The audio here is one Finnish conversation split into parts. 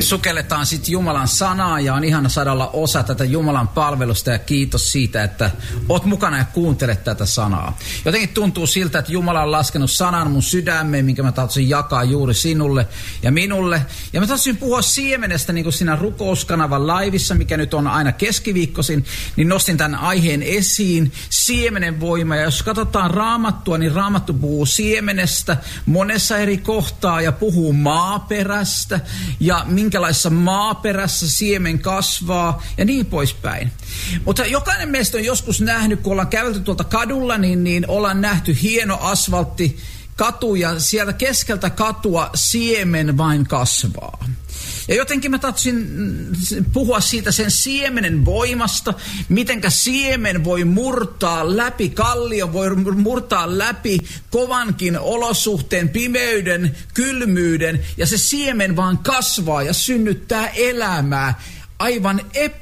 sukelletaan sitten Jumalan sanaa ja on ihana saada olla osa tätä Jumalan palvelusta ja kiitos siitä, että oot mukana ja kuuntelet tätä sanaa. Jotenkin tuntuu siltä, että Jumala on laskenut sanan mun sydämeen, minkä mä tahtoisin jakaa juuri sinulle ja minulle. Ja mä tahtoisin puhua siemenestä niin kuin siinä rukouskanavan laivissa, mikä nyt on aina keskiviikkoisin, niin nostin tämän aiheen esiin. Siemenen voima. Ja jos katsotaan Raamattua, niin Raamattu puhuu siemenestä monessa eri kohtaa ja puhuu maaperästä ja minkälaisessa maaperässä siemen kasvaa ja niin poispäin. Mutta jokainen meistä on joskus nähnyt, kun ollaan kävelty tuolta kadulla, niin ollaan nähty hieno asfaltti katu ja sieltä keskeltä katua siemen vain kasvaa. Ja jotenkin mä tahtoisin puhua siitä sen siemenen voimasta, mitenkä siemen voi murtaa läpi kallion, voi murtaa läpi kovankin olosuhteen, pimeyden, kylmyyden, ja se siemen vaan kasvaa ja synnyttää elämää aivan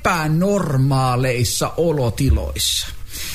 epänormaaleissa olotiloissa.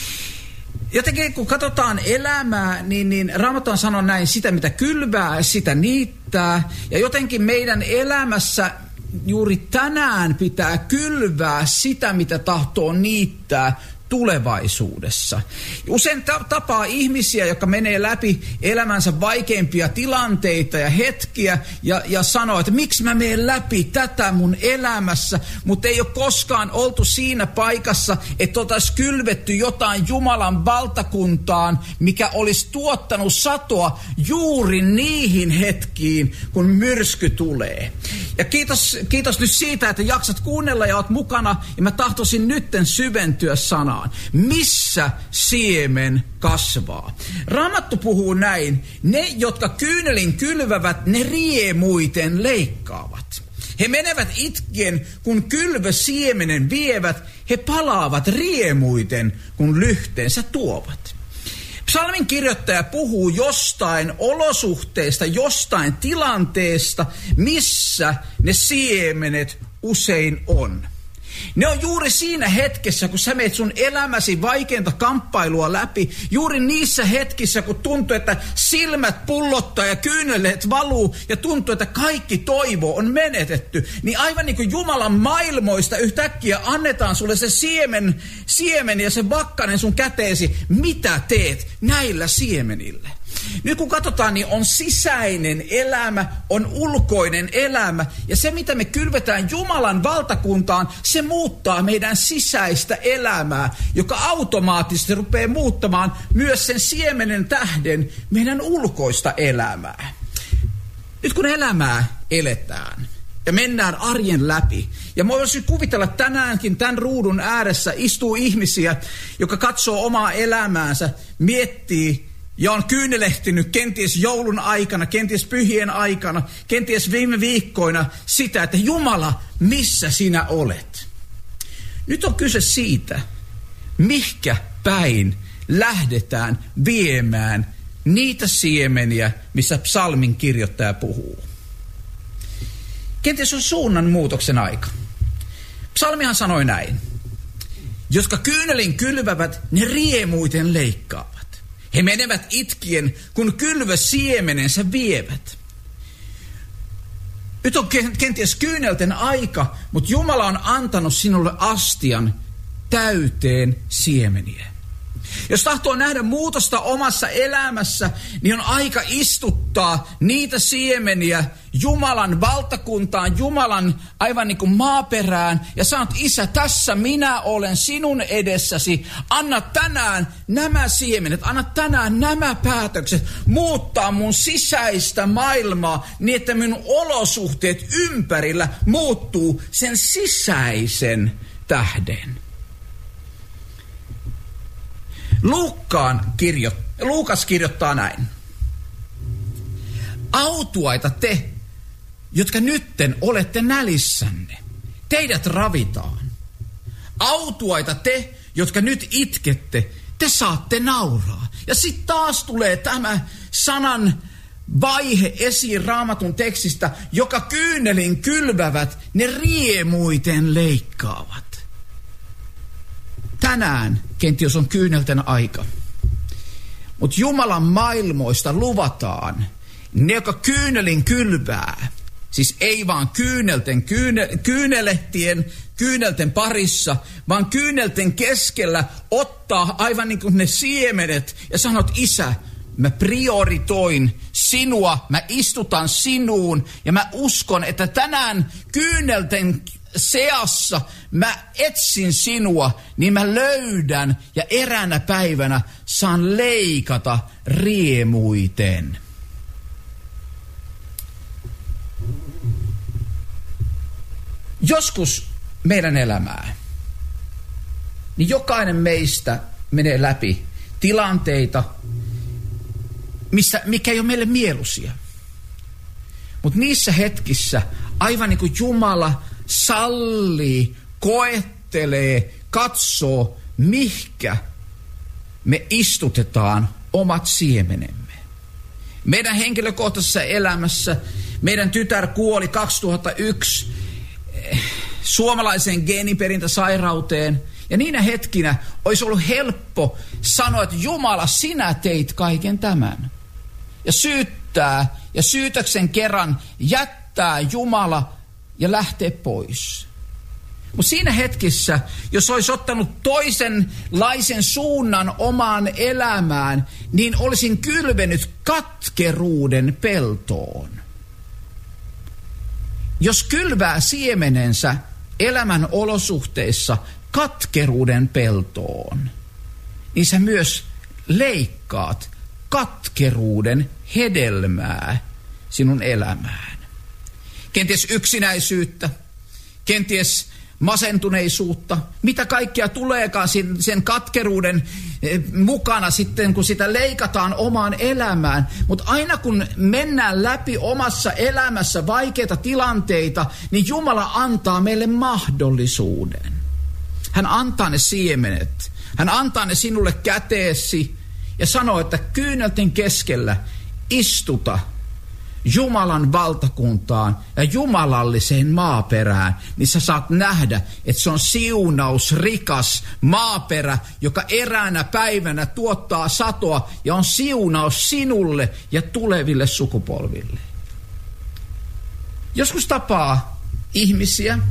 Jotenkin kun katsotaan elämää, niin Raamattu sanoo näin, sitä mitä kylvää, sitä niittää. Ja jotenkin meidän elämässä juuri tänään pitää kylvää sitä, mitä tahtoo niittää tulevaisuudessa. Usein tapaa ihmisiä, jotka menee läpi elämänsä vaikeimpia tilanteita ja hetkiä ja sanoo, että miksi mä menen läpi tätä mun elämässä, mutta ei ole koskaan oltu siinä paikassa, että oltaisiin kylvetty jotain Jumalan valtakuntaan, mikä olisi tuottanut satoa juuri niihin hetkiin, kun myrsky tulee. Ja kiitos nyt siitä, että jaksat kuunnella ja oot mukana, ja mä tahtoisin nytten syventyä sanaan. Missä siemen kasvaa? Raamattu puhuu näin. Ne, jotka kyynelin kylvävät, ne riemuiten leikkaavat. He menevät itkien, kun kylvösiemenen vievät. He palaavat riemuiten, kun lyhteensä tuovat. Psalmin kirjoittaja puhuu jostain olosuhteesta, jostain tilanteesta, missä ne siemenet usein on. Ne on juuri siinä hetkessä, kun sä meet sun elämäsi vaikeinta kamppailua läpi. Juuri niissä hetkissä, kun tuntuu, että silmät pullottaa ja kyyneleet valuu ja tuntuu, että kaikki toivo on menetetty. Niin aivan niin kuin Jumalan maailmoista yhtäkkiä annetaan sulle se siemen ja se vakkanen sun käteesi. Mitä teet näillä siemenillä? Nyt kun katsotaan, niin on sisäinen elämä, on ulkoinen elämä. Ja se, mitä me kylvetään Jumalan valtakuntaan, se muuttaa meidän sisäistä elämää, joka automaattisesti rupeaa muuttamaan myös sen siemenen tähden meidän ulkoista elämää. Nyt kun elämää eletään ja mennään arjen läpi, ja mä voisin kuvitella tänäänkin tämän ruudun ääressä istuu ihmisiä, jotka katsoo omaa elämäänsä, miettii, ja on kyynelehtinyt kenties joulun aikana, kenties pyhien aikana, kenties viime viikkoina sitä, että Jumala, missä sinä olet? Nyt on kyse siitä, mihkä päin lähdetään viemään niitä siemeniä, missä psalmin kirjoittaja puhuu. Kenties on suunnanmuutoksen aika. Psalmihan sanoi näin. Jotka kyynelin kylvävät, ne riemuiten leikkaavat. He menevät itkien, kun kylvösiemenensä vievät. Nyt on kenties kyynelten aika, mutta Jumala on antanut sinulle astian täyteen siemeniä. Jos tahtoo nähdä muutosta omassa elämässä, niin on aika istuttaa niitä siemeniä Jumalan valtakuntaan, Jumalan aivan niin kuin maaperään. Ja sanot, Isä, tässä minä olen sinun edessäsi. Anna tänään nämä siemenet, anna tänään nämä päätökset muuttaa mun sisäistä maailmaa niin, että minun olosuhteet ympärillä muuttuu sen sisäisen tähden. Luukas kirjoittaa näin. Autuaita te, jotka nytten olette nälissänne. Teidät ravitaan. Autuaita te, jotka nyt itkette. Te saatte nauraa. Ja sitten taas tulee tämä sanan vaihe esiin Raamatun tekstistä, joka kyynelin kylvävät, ne riemuiten leikkaavat. Tänään kenties on kyynelten aika. Mutta Jumalan maailmoista luvataan, ne, jotka kyynelin kylvää, siis ei vaan kyynelten parissa, vaan kyynelten keskellä ottaa aivan niin kuin ne siemenet ja sanot, Isä, mä prioritoin sinua, mä istutan sinuun ja mä uskon, että tänään kyynelten seassa mä etsin sinua, niin mä löydän ja eräänä päivänä saan leikata riemuiten. Joskus meidän elämää, niin jokainen meistä menee läpi tilanteita, mikä ei ole meille mieluisia. Mutta niissä hetkissä, aivan niin kuin Jumala sallii, koettelee, katsoo, mihkä me istutetaan omat siemenemme. Meidän henkilökohtaisessa elämässä meidän tytär kuoli 2001 suomalaiseen geeniperintäsairauteen. Ja niinä hetkinä olisi ollut helppo sanoa, että Jumala, sinä teit kaiken tämän. Ja syyttää ja syytöksen kerran jättää Jumala ja lähtee pois. Mutta siinä hetkessä, jos olisi ottanut toisenlaisen suunnan omaan elämään, niin olisin kylvenyt katkeruuden peltoon. Jos kylvää siemenensä elämän olosuhteissa katkeruuden peltoon, niin sä myös leikkaat katkeruuden hedelmää sinun elämään. Kenties yksinäisyyttä, kenties masentuneisuutta, mitä kaikkea tuleekaan sen katkeruuden mukana sitten, kun sitä leikataan omaan elämään. Mutta aina kun mennään läpi omassa elämässä vaikeita tilanteita, niin Jumala antaa meille mahdollisuuden. Hän antaa ne siemenet, hän antaa ne sinulle käteesi ja sanoo, että kyynelten keskellä istuta Jumalan valtakuntaan ja jumalalliseen maaperään, niin sä saat nähdä, että se on siunausrikas maaperä, joka eräänä päivänä tuottaa satoa ja on siunaus sinulle ja tuleville sukupolville. Joskus tapaa ihmisiä,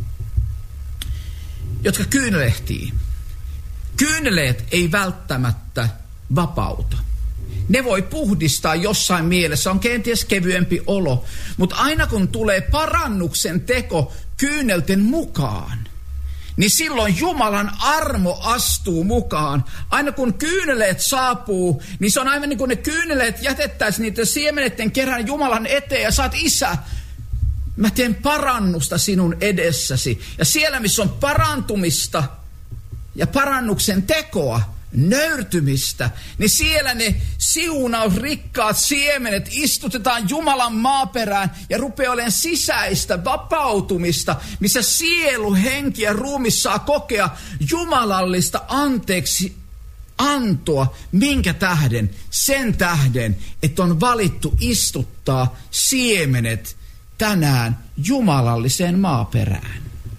jotka kyynelehtii. Kyyneleet ei välttämättä vapauta. Ne voi puhdistaa jossain mielessä, on kenties kevyempi olo, mutta aina kun tulee parannuksen teko kyynelten mukaan, niin silloin Jumalan armo astuu mukaan. Aina kun kyyneleet saapuu, niin se on aivan niin kuin ne kyyneleet jätettäisiin niiden siemenetten kerran Jumalan eteen ja saat, Isä, mä teen parannusta sinun edessäsi. Ja siellä, missä on parantumista ja parannuksen tekoa, nöyrtymistä, niin siellä ne siunausrikkaat siemenet istutetaan Jumalan maaperään ja rupeaa olemaan sisäistä vapautumista, missä sielu, henki ja ruumi saa kokea jumalallista anteeksi antoa. Minkä tähden? Sen tähden, että on valittu istuttaa siemenet tänään jumalalliseen maaperään.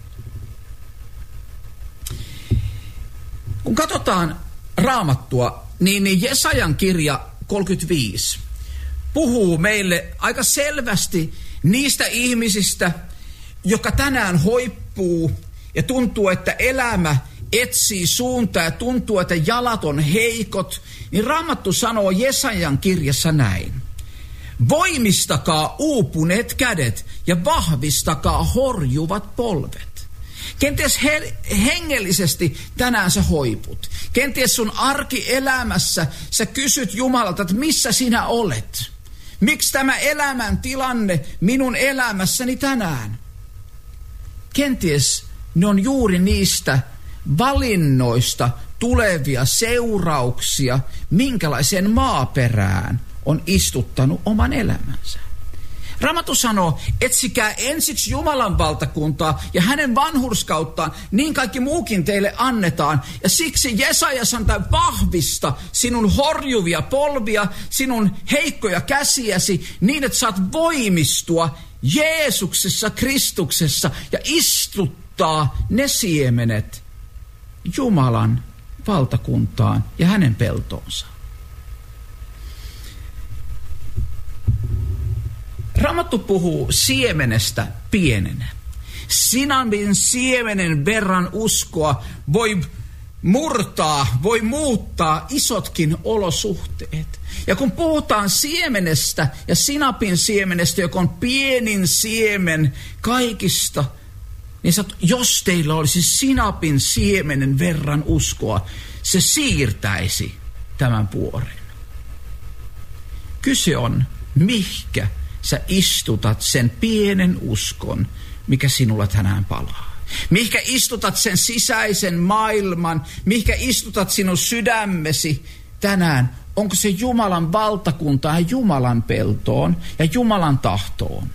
Kun katsotaan Raamattua, niin Jesajan kirja 35 puhuu meille aika selvästi niistä ihmisistä, jotka tänään hoippuu ja tuntuu, että elämä etsii suuntaa ja tuntuu, että jalat on heikot, niin Raamattu sanoo Jesajan kirjassa näin. Voimistakaa uupuneet kädet ja vahvistakaa horjuvat polvet. Kenties hengellisesti tänään sä hoiput. Kenties sun arkielämässä sä kysyt Jumalalta, että missä sinä olet? Miksi tämä elämän tilanne minun elämässäni tänään? Kenties ne on juuri niistä valinnoista tulevia seurauksia, minkälaiseen maaperään on istuttanut oman elämänsä. Raamattu sanoo, etsikää ensiksi Jumalan valtakuntaa ja hänen vanhurskauttaan, niin kaikki muukin teille annetaan. Ja siksi Jesaja sanoo, vahvista sinun horjuvia polvia, sinun heikkoja käsiäsi, niin että saat voimistua Jeesuksessa, Kristuksessa ja istuttaa ne siemenet Jumalan valtakuntaan ja hänen peltoonsa. Raamattu puhuu siemenestä pienenä. Sinapin siemenen verran uskoa voi murtaa, voi muuttaa isotkin olosuhteet. Ja kun puhutaan siemenestä ja sinapin siemenestä, joka on pienin siemen kaikista, niin jos teillä olisi sinapin siemenen verran uskoa, se siirtäisi tämän vuoren. Kyse on, mihkä sä istutat sen pienen uskon, mikä sinulla tänään palaa. Mihkä istutat sen sisäisen maailman, mihkä istutat sinun sydämesi tänään. Onko se Jumalan valtakuntaan ja Jumalan peltoon ja Jumalan tahtoon?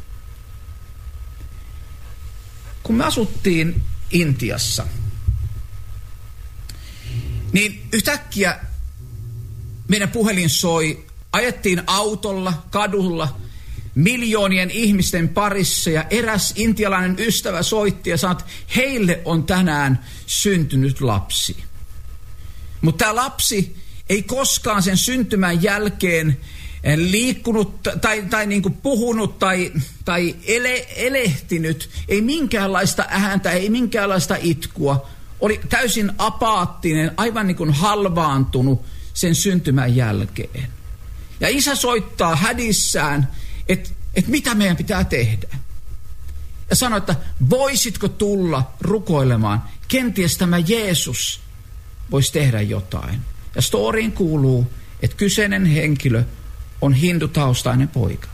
Kun me asuttiin Intiassa, niin yhtäkkiä meidän puhelin soi, ajettiin autolla, kadulla, miljoonien ihmisten parissa ja eräs intialainen ystävä soitti ja sanoi, että heille on tänään syntynyt lapsi. Mutta tämä lapsi ei koskaan sen syntymän jälkeen liikkunut tai niin kuin puhunut tai elehtinyt. Ei minkäänlaista ääntä, ei minkäänlaista itkua. Oli täysin apaattinen, aivan niin kuin halvaantunut sen syntymän jälkeen. Ja isä soittaa hädissään, että mitä meidän pitää tehdä. Ja sanoi, että voisitko tulla rukoilemaan, kenties tämä Jeesus voisi tehdä jotain. Ja storiin kuuluu, että kyseinen henkilö on hindutaustainen poika.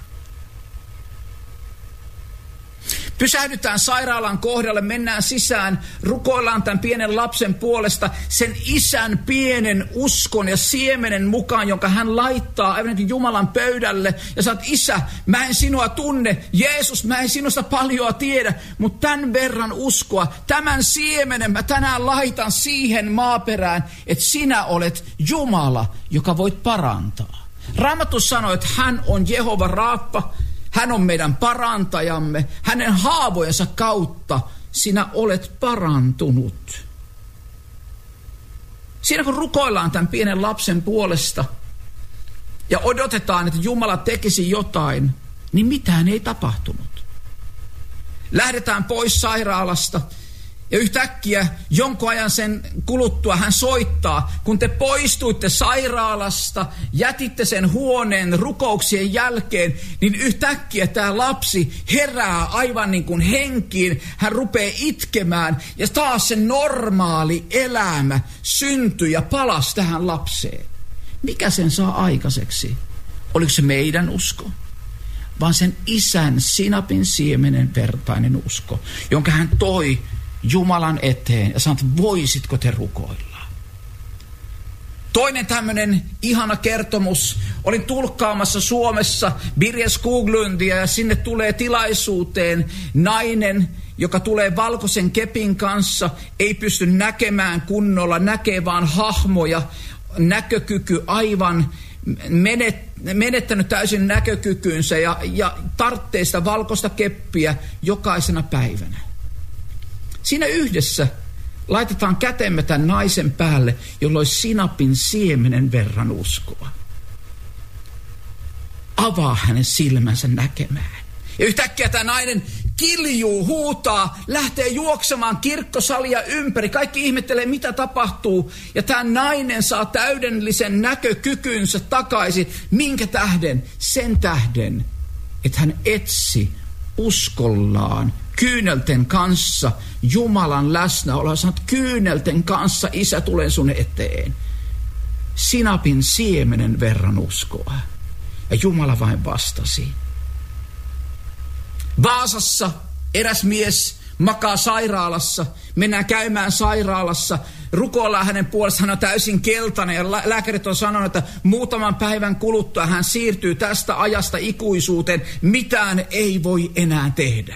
Pysähdytään sairaalan kohdalle, mennään sisään, rukoillaan tämän pienen lapsen puolesta sen isän pienen uskon ja siemenen mukaan, jonka hän laittaa aivan Jumalan pöydälle. Ja sanoo, isä, mä en sinua tunne, Jeesus, mä en sinusta paljoa tiedä, mutta tämän verran uskoa, tämän siemenen mä tänään laitan siihen maaperään, että sinä olet Jumala, joka voit parantaa. Raamattu sanoo, että hän on Jehova Raappa, hän on meidän parantajamme. Hänen haavojensa kautta sinä olet parantunut. Siinä kun rukoillaan tämän pienen lapsen puolesta ja odotetaan, että Jumala tekisi jotain, niin mitään ei tapahtunut. Lähdetään pois sairaalasta ja yhtäkkiä jonkun ajan sen kuluttua hän soittaa, kun te poistuitte sairaalasta, jätitte sen huoneen rukouksien jälkeen, niin yhtäkkiä tämä lapsi herää aivan niin kuin henkiin. Hän rupeaa itkemään ja taas se normaali elämä syntyi ja palasi tähän lapseen. Mikä sen saa aikaiseksi? Oliko se meidän usko? Vaan sen isän sinapin siemenen vertainen usko, jonka hän toi Jumalan eteen ja sanoi, että voisitko te rukoilla. Toinen tämmöinen ihana kertomus. Olin tulkkaamassa Suomessa Birger Skoglundia ja sinne tulee tilaisuuteen nainen, joka tulee valkoisen kepin kanssa, ei pysty näkemään kunnolla, näkee vaan hahmoja, näkökyky aivan menettänyt täysin näkökykynsä ja tarvitsee sitä valkoista keppiä jokaisena päivänä. Siinä yhdessä laitetaan kätemme tämän naisen päälle, jolloin sinapin siemenen verran uskoa. Avaa hänen silmänsä näkemään. Ja yhtäkkiä tämä nainen kiljuu, huutaa, lähtee juoksemaan kirkkosalia ympäri. Kaikki ihmettelee, mitä tapahtuu. Ja tämä nainen saa täydellisen näkökykynsä takaisin. Minkä tähden? Sen tähden, että hän etsi uskollaan kyynelten kanssa Jumalan läsnäoloa. Sanot, kyynelten kanssa, Isä, tulen sun eteen. Sinapin siemenen verran uskoa. Ja Jumala vain vastasi. Vaasassa eräs mies makaa sairaalassa. Mennään käymään sairaalassa. Rukoillaan hänen puolestaan. Hän on täysin keltainen ja lääkärit on sanonut, että muutaman päivän kuluttua hän siirtyy tästä ajasta ikuisuuteen. Mitään ei voi enää tehdä.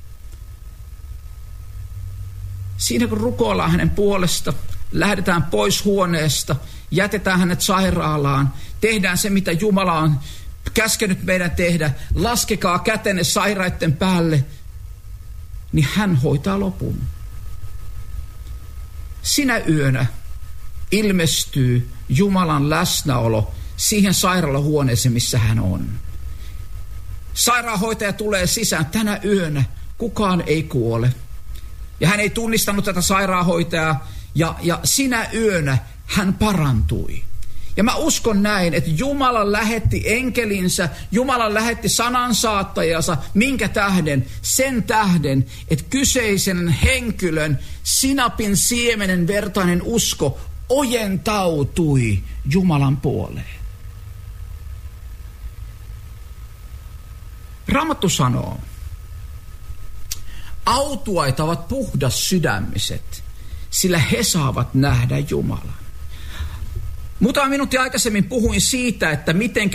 Siinä kun rukoillaan hänen puolesta, lähdetään pois huoneesta, jätetään hänet sairaalaan, tehdään se mitä Jumala on käskenyt meidän tehdä, laskekaa kätenne sairaiden päälle, niin hän hoitaa lopun. Sinä yönä ilmestyy Jumalan läsnäolo siihen sairaalahuoneeseen, missä hän on. Sairaanhoitaja tulee sisään, tänä yönä kukaan ei kuole. Ja hän ei tunnistanut tätä sairaanhoitajaa ja sinä yönä hän parantui. Ja mä uskon näin, että Jumala lähetti enkelinsä, Jumala lähetti sanansaattajansa, minkä tähden? Sen tähden, että kyseisen henkilön sinapin siemenen vertainen usko ojentautui Jumalan puoleen. Raamattu sanoo, autuaita ovat puhdas sydämiset, sillä he saavat nähdä Jumalan. Muutama minuutti aikaisemmin puhuin siitä, että mitenkä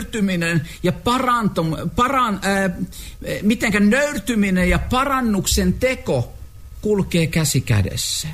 nöyrtyminen ja parannuksen teko kulkee käsi kädessä.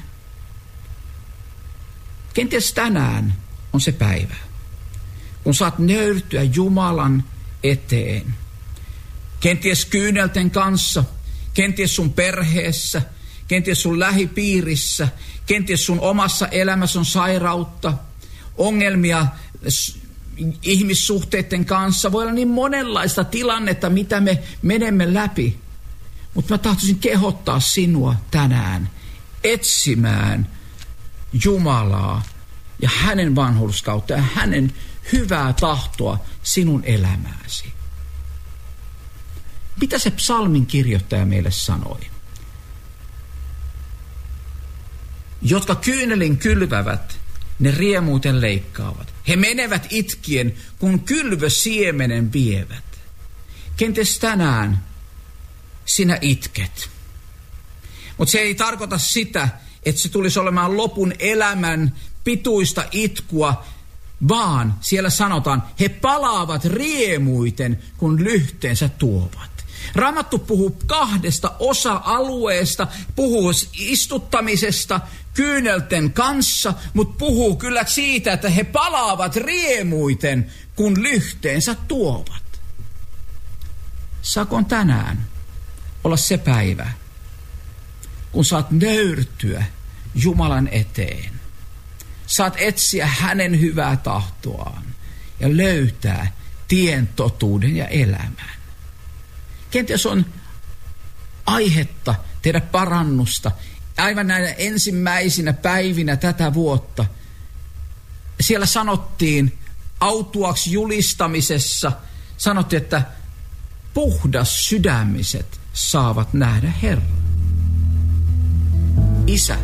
Kenties tänään on se päivä, kun saat nöyrtyä Jumalan eteen. Kenties kyynelten kanssa, kenties sun perheessä, kenties sun lähipiirissä, kenties sun omassa elämässä on sairautta, ongelmia ihmissuhteiden kanssa. Voi olla niin monenlaista tilannetta, mitä me menemme läpi. Mutta mä tahtoisin kehottaa sinua tänään etsimään Jumalaa ja hänen vanhurskautta ja hänen hyvää tahtoa sinun elämääsi. Mitä se psalmin kirjoittaja meille sanoi? Jotka kyynelin kylvävät, ne riemuuten leikkaavat. He menevät itkien, kun kylvösiemenen vievät. Kenties tänään sinä itket. Mutta se ei tarkoita sitä, että se tulisi olemaan lopun elämän pituista itkua, vaan siellä sanotaan, he palaavat riemuiten, kun lyhteensä tuovat. Raamattu puhuu kahdesta osa-alueesta, puhuu istuttamisesta kyynelten kanssa, mutta puhuu kyllä siitä, että he palaavat riemuiten, kun lyhteensä tuovat. Saakoon tänään olla se päivä, kun saat nöyrtyä Jumalan eteen. Saat etsiä hänen hyvää tahtoaan ja löytää tien, totuuden ja elämän. Kenties on aihetta tehdä parannusta aivan näinä ensimmäisinä päivinä tätä vuotta. Siellä sanottiin autuaksi julistamisessa, sanottiin, että puhdas sydämiset saavat nähdä Herran. Isä,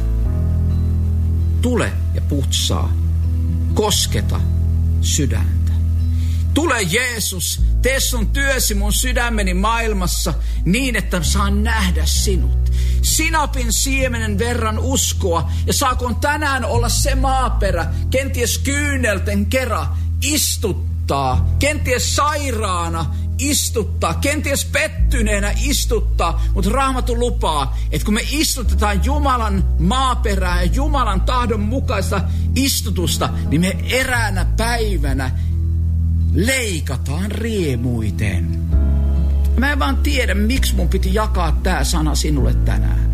tule ja putsaa, kosketa sydäntä. Tule Jeesus, tee sun työsi mun sydämeni maailmassa niin, että saan nähdä sinut. Sinapin siemenen verran uskoa ja saakoon tänään olla se maaperä, kenties kyynelten kera istuttaa, kenties sairaana istuttaa, kenties pettyneenä istuttaa, mutta Raamattu lupaa, että kun me istutetaan Jumalan maaperää ja Jumalan tahdon mukaista istutusta, niin me eräänä päivänä leikataan riemuiten. Mä en vaan tiedä, miksi mun piti jakaa tää sana sinulle tänään.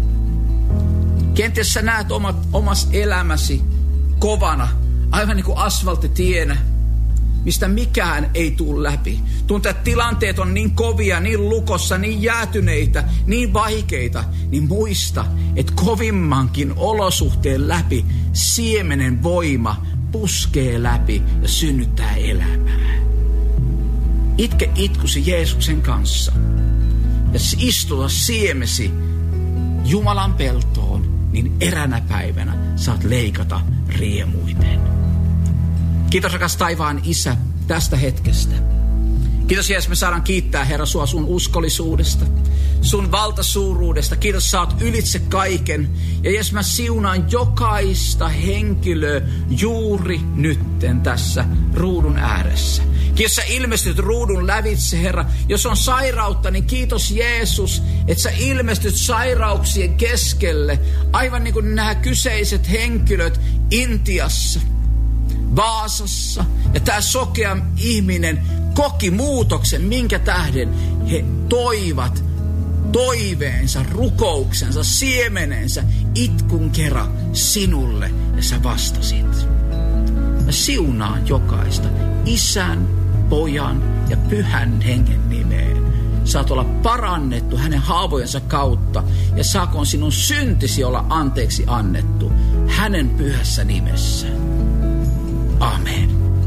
Kenties sä näet omassa elämäsi kovana, aivan niin kuin asfalttitienä, mistä mikään ei tule läpi. Tuntuu, että tilanteet on niin kovia, niin lukossa, niin jäätyneitä, niin vaikeita. Niin muista, että kovimmankin olosuhteen läpi siemenen voima puskee läpi ja synnyttää elämää. Itke itkusi Jeesuksen kanssa ja istuta siemesi Jumalan peltoon, niin eränä päivänä saat leikata riemuiten. Kiitos rakas taivaan Isä tästä hetkestä. Kiitos Jeesus, me saadaan kiittää Herra sua sun uskollisuudesta, sun valtasuuruudesta. Kiitos, sä oot ylitse kaiken. Ja Jeesus, mä siunaan jokaista henkilöä juuri nytten tässä ruudun ääressä. Kiitos, sä ilmestyt ruudun lävitse, Herra. Jos on sairautta, niin kiitos Jeesus, että sä ilmestyt sairauksien keskelle. Aivan niin kuin nämä kyseiset henkilöt Intiassa, Vaasassa. Ja tämä sokea ihminen koki muutoksen, minkä tähden he toivat toiveensa, rukouksensa, siemenensä itkun kerran sinulle ja sä vastasit. Mä siunaan jokaista Isän, Pojan ja Pyhän Hengen nimeen. Saat olla parannettu hänen haavojensa kautta ja saakoon sinun syntisi olla anteeksi annettu hänen pyhässä nimessä. Amen.